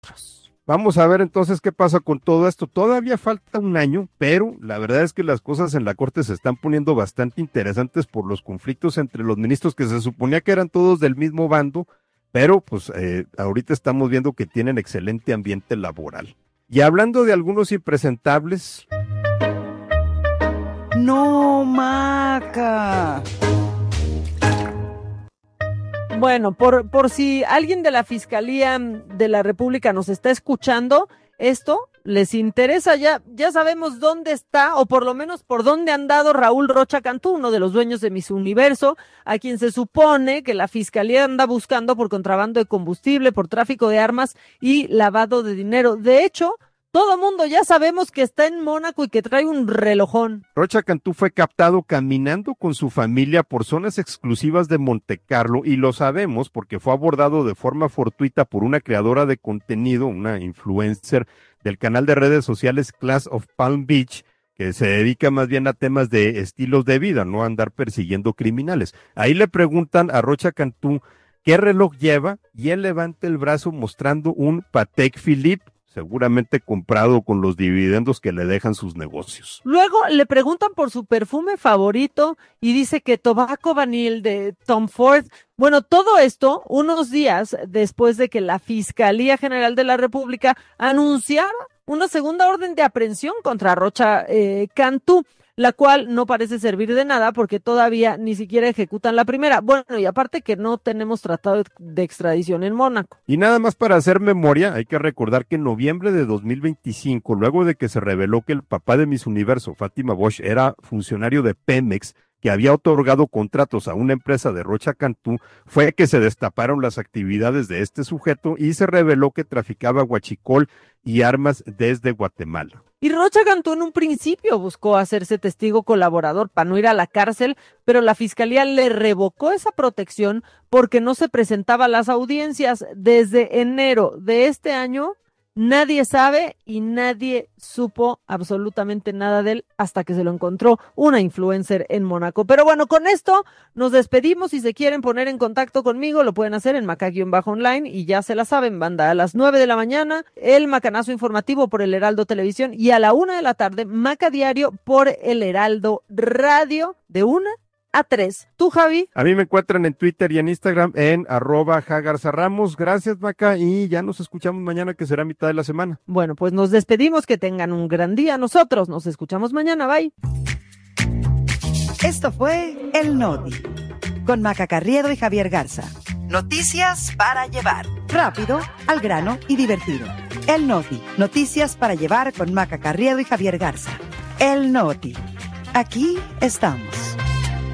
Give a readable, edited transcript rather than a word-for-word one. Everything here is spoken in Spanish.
Vamos a ver entonces qué pasa con todo esto. Todavía falta un año, pero la verdad es que las cosas en la Corte se están poniendo bastante interesantes por los conflictos entre los ministros que se suponía que eran todos del mismo bando, pero pues ahorita estamos viendo que tienen excelente ambiente laboral. Y hablando de algunos impresentables... ¡No, Maca! Bueno, por si alguien de la Fiscalía de la República nos está escuchando, esto les interesa, ya sabemos dónde está, o por lo menos por dónde ha andado Raúl Rocha Cantú, uno de los dueños de Miss Universo, a quien se supone que la Fiscalía anda buscando por contrabando de combustible, por tráfico de armas y lavado de dinero. De hecho, todo mundo ya sabemos que está en Mónaco y que trae un relojón. Rocha Cantú fue captado caminando con su familia por zonas exclusivas de Montecarlo y lo sabemos porque fue abordado de forma fortuita por una creadora de contenido, una influencer del canal de redes sociales Class of Palm Beach, que se dedica más bien a temas de estilos de vida, no a andar persiguiendo criminales. Ahí le preguntan a Rocha Cantú qué reloj lleva y él levanta el brazo mostrando un Patek Philippe, seguramente comprado con los dividendos que le dejan sus negocios. Luego le preguntan por su perfume favorito y dice que Tobacco Vanille de Tom Ford. Bueno, todo esto unos días después de que la Fiscalía General de la República anunciara una segunda orden de aprehensión contra Rocha Cantú, la cual no parece servir de nada porque todavía ni siquiera ejecutan la primera. Bueno, y aparte que no tenemos tratado de extradición en Mónaco. Y nada más para hacer memoria, hay que recordar que en noviembre de 2025, luego de que se reveló que el papá de Miss Universo, Fátima Bosch, era funcionario de Pemex, que había otorgado contratos a una empresa de Rocha Cantú, fue que se destaparon las actividades de este sujeto y se reveló que traficaba huachicol y armas desde Guatemala. Y Rocha Cantú en un principio buscó hacerse testigo colaborador para no ir a la cárcel, pero la Fiscalía le revocó esa protección porque no se presentaba a las audiencias. Desde enero de este año, nadie sabe y nadie supo absolutamente nada de él hasta que se lo encontró una influencer en Mónaco. Pero bueno, con esto nos despedimos. Si se quieren poner en contacto conmigo, lo pueden hacer en Maca-online y ya se la saben, banda. A las 9 de la mañana, el Macanazo Informativo por el Heraldo Televisión y a la 1 de la tarde, Maca Diario por el Heraldo Radio de 1 a 3. ¿Tú, Javi? A mí me encuentran en Twitter y en Instagram en @jagarzarramos. Gracias, Maca, y ya nos escuchamos mañana, que será mitad de la semana. Bueno, pues nos despedimos, que tengan un gran día. Nosotros nos escuchamos mañana, bye. Esto fue El Noti, con Maca Carriedo y Javier Garza. Noticias para llevar, rápido, al grano y divertido. El Noti, noticias para llevar con Maca Carriedo y Javier Garza. El Noti, aquí estamos.